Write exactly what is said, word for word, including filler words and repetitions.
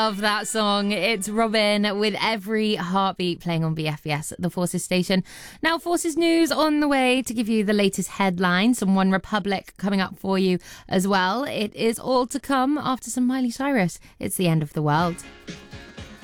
Love that song. It's Robin with Every Heartbeat playing on B F B S, the Forces station. Now, Forces news on the way to give you the latest headlines. Some One Republic coming up for you as well. It is all to come after some Miley Cyrus. It's the end of the world.